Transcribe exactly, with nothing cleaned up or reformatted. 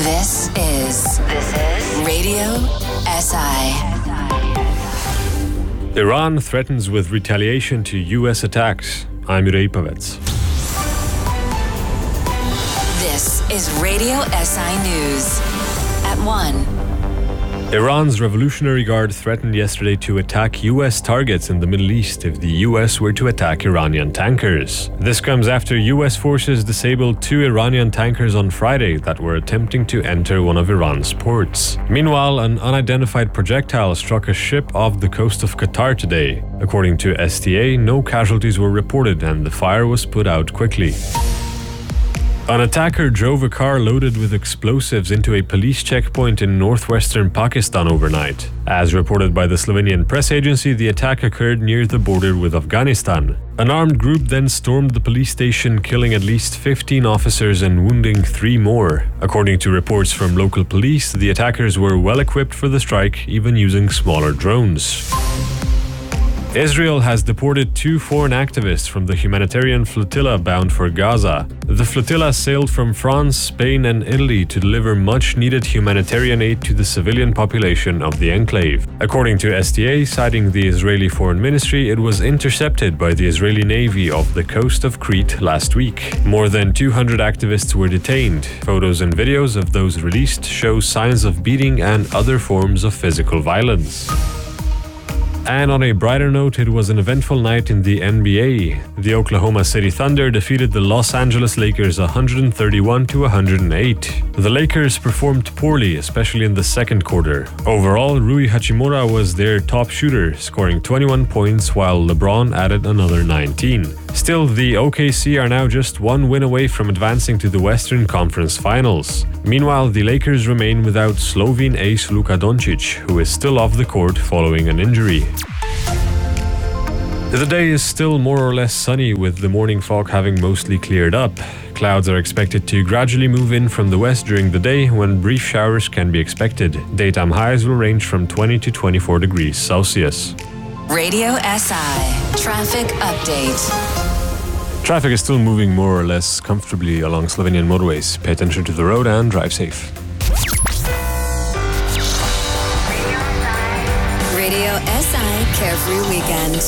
This is This is Radio S I. Iran threatens with retaliation to U S attacks. I'm Juraj Pavec. This is Radio S I News at one. Iran's Revolutionary Guard threatened yesterday to attack U S targets in the Middle East if the U S were to attack Iranian tankers. This comes after U S forces disabled two Iranian tankers on Friday that were attempting to enter one of Iran's ports. Meanwhile, an unidentified projectile struck a ship off the coast of Qatar today. According to S T A, no casualties were reported and the fire was put out quickly. An attacker drove a car loaded with explosives into a police checkpoint in northwestern Pakistan overnight. As reported by the Slovenian press agency, the attack occurred near the border with Afghanistan. An armed group then stormed the police station, killing at least fifteen officers and wounding three more. According to reports from local police, the attackers were well equipped for the strike, even using smaller drones. Israel has deported two foreign activists from the humanitarian flotilla bound for Gaza. The flotilla sailed from France, Spain, and Italy to deliver much-needed humanitarian aid to the civilian population of the enclave. According to S T A, citing the Israeli Foreign Ministry, it was intercepted by the Israeli Navy off the coast of Crete last week. More than two hundred activists were detained. Photos and videos of those released show signs of beating and other forms of physical violence. And on a brighter note, it was an eventful night in the N B A. The Oklahoma City Thunder defeated the Los Angeles Lakers one thirty-one to one oh eight. The Lakers performed poorly, especially in the second quarter. Overall, Rui Hachimura was their top shooter, scoring twenty-one points while LeBron added another nineteen. Still, the O K C are now just one win away from advancing to the Western Conference Finals. Meanwhile, the Lakers remain without Slovene ace Luka Doncic, who is still off the court following an injury. The day is still more or less sunny, with the morning fog having mostly cleared up. Clouds are expected to gradually move in from the west during the day, when brief showers can be expected. Daytime highs will range from twenty to twenty-four degrees Celsius. Radio S I Traffic Update. Traffic is still moving more or less comfortably along Slovenian motorways. Pay attention to the road and drive safe. Radio S I Carefree Weekend.